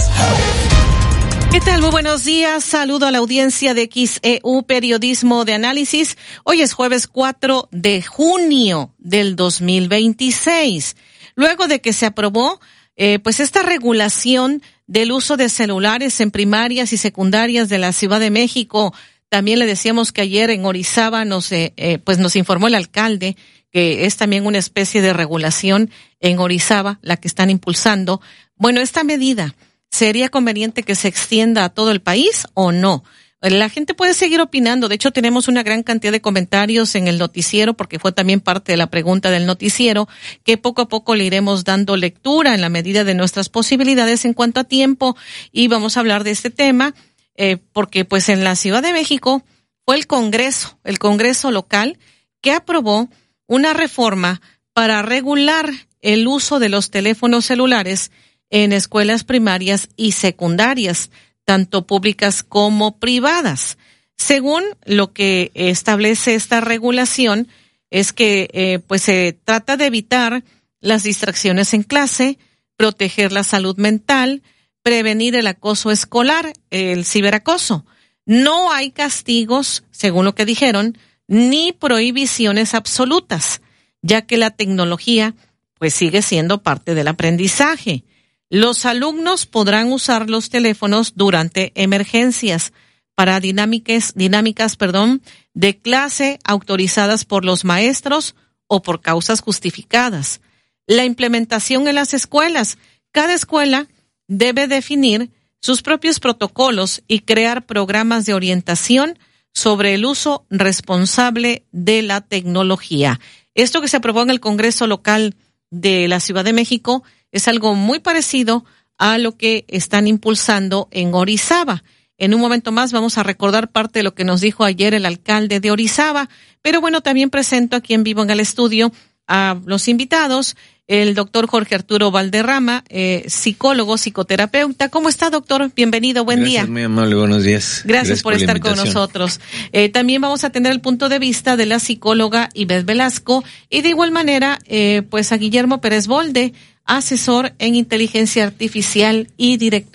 ¿Qué tal? Muy buenos días. Saludo a la audiencia de X E U Periodismo de Análisis. Hoy es jueves cuatro de junio del dos mil veintiséis. Luego de que se aprobó eh, pues esta regulación del uso de celulares en primarias y secundarias de la Ciudad de México, también le decíamos que ayer en Orizaba nos eh, eh, pues nos informó el alcalde que es también una especie de regulación en Orizaba la que están impulsando. Bueno, esta medida, ¿sería conveniente que se extienda a todo el país o no? La gente puede seguir opinando. De hecho, tenemos una gran cantidad de comentarios en el noticiero, porque fue también parte de la pregunta del noticiero, que poco a poco le iremos dando lectura en la medida de nuestras posibilidades en cuanto a tiempo. Y vamos a hablar de este tema, eh, porque pues en la Ciudad de México fue el Congreso, el Congreso local, que aprobó una reforma para regular el uso de los teléfonos celulares en escuelas primarias y secundarias, tanto públicas como privadas. Según lo que establece esta regulación, es que eh, pues se trata de evitar las distracciones en clase, proteger la salud mental, prevenir el acoso escolar, el ciberacoso. No hay castigos, según lo que dijeron, ni prohibiciones absolutas, ya que la tecnología pues sigue siendo parte del aprendizaje. Los alumnos podrán usar los teléfonos durante emergencias para dinámicas, dinámicas, perdón, de clase autorizadas por los maestros o por causas justificadas. La implementación en las escuelas. Cada escuela debe definir sus propios protocolos y crear programas de orientación sobre el uso responsable de la tecnología. Esto que se aprobó en el Congreso local de la Ciudad de México es algo muy parecido a lo que están impulsando en Orizaba. En un momento más vamos a recordar parte de lo que nos dijo ayer el alcalde de Orizaba, pero bueno, también presento aquí en vivo en el estudio a los invitados, el doctor Jorge Arturo Valderrama, eh, psicólogo, psicoterapeuta. ¿Cómo está, doctor? Bienvenido, buen Gracias, día. Muy amable, buenos días. Gracias, Gracias por, por estar con nosotros. Eh, también vamos a tener el punto de vista de la psicóloga Ivette Velasco y de igual manera, eh, pues a Guillermo Pérez Bolde, asesor en inteligencia artificial y director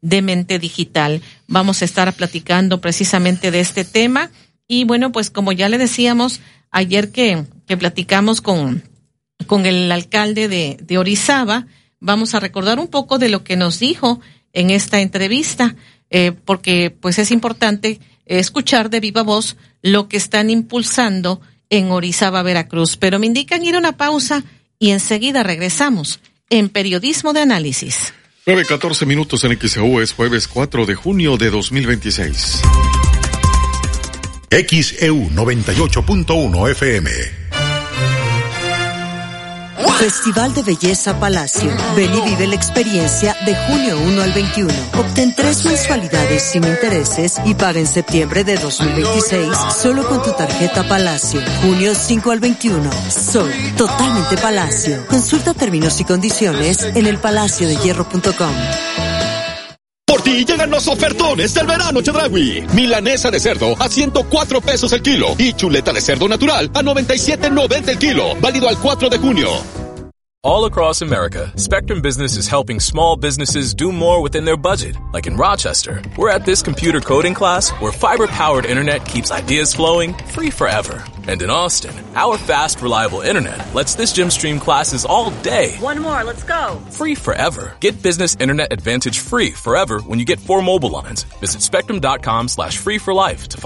de Mente Digital. Vamos a estar platicando precisamente de este tema. Y bueno, pues como ya le decíamos ayer que, que platicamos con, con el alcalde de, de Orizaba, vamos a recordar un poco de lo que nos dijo en esta entrevista, eh, porque pues es importante escuchar de viva voz lo que están impulsando en Orizaba, Veracruz. Pero me indican ir a una pausa y enseguida regresamos en Periodismo de Análisis. nueve catorce minutos en X E U, es jueves cuatro de junio de dos mil veintiséis. X E U noventa y ocho punto uno F M. Festival de Belleza Palacio. Ven y vive la experiencia de junio uno al veintiuno. Obtén tres mensualidades sin intereses y paga en septiembre de dos mil veintiséis solo con tu tarjeta Palacio. Junio cinco al veintiuno. Soy totalmente Palacio. Consulta términos y condiciones en el palacio de hierro punto com. Por ti llegan los ofertones del verano Chedraui. Milanesa de cerdo a ciento cuatro pesos el kilo y chuleta de cerdo natural a noventa y siete noventa el kilo. Válido al cuatro de junio. All across America, Spectrum Business is helping small businesses do more within their budget. Like in Rochester, we're at this computer coding class where fiber-powered internet keeps ideas flowing free forever. And in Austin, our fast, reliable internet lets this gym stream classes all day. One more, let's go. Free forever. Get Business Internet Advantage free forever when you get four mobile lines. Visit spectrum dot com slash free for life to find